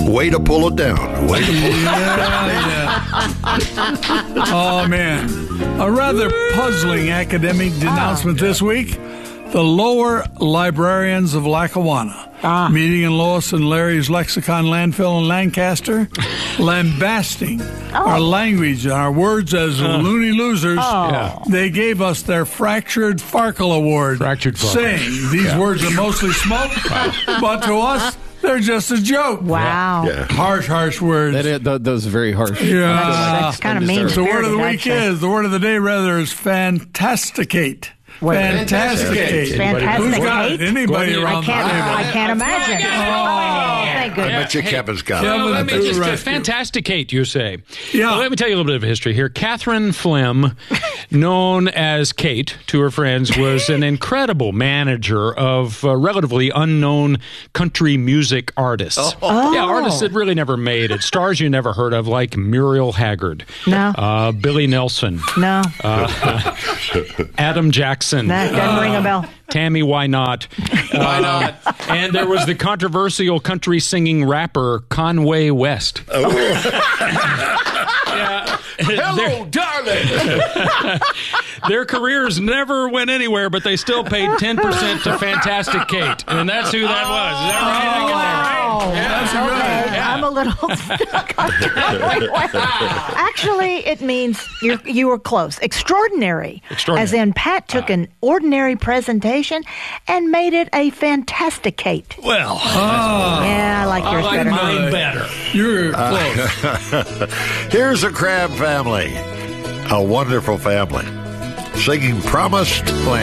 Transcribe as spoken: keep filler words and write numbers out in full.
Way to pull it down. Way to pull it yeah, yeah. Oh, man. A rather puzzling academic denouncement oh, this week. The lower librarians of Lackawanna, ah. meeting in Lois and Larry's Lexicon landfill in Lancaster, lambasting oh. our language and our words as uh. loony losers. Oh. Yeah. They gave us their Fractured Farkle Award, Fractured Farkle. saying these yeah. words are mostly smoke, but to us, they're just a joke. Wow. Yeah. Harsh, harsh words. That is, those are very harsh. Yeah. That's, that's kind of mean. The word of the week is, the word of the day, rather, is fantasticate. Wait. Fantasticate. Fantasticate. Who's got it? Anybody around I can't, the table? I can't imagine. Oh, thank I goodness. bet you Kevin's got Kevin, it. Well, let me just uh, rescue. fantasticate, you say. Yeah. Well, let me tell you a little bit of history here. Catherine Flem, known as Kate to her friends, was an incredible manager of uh, relatively unknown country music artists. Oh. Yeah, artists that really never made it. Stars you never heard of, like Muriel Haggard. No. Uh, Billy Nelson. No. Uh, Adam Jackson. That doesn't ring a bell. Tammy, why not? Why not? Uh, and there was the controversial country singing rapper Conway West. Oh. Yeah. Hello, darling. Their careers never went anywhere, but they still paid ten percent to Fantastic Kate. And that's who that was. Is that right? Oh, wow. Yeah, that's okay. right. Yeah. I'm a little stuck on that. Actually, it means you're, you were close. Extraordinary. Extraordinary. As in, Pat took uh, an ordinary presentation and made it a fantasticate. Well, Oh. Yeah, I like yours I like better. mine better. You're close. Here's a Crab family. A wonderful family. Singing Promised Land.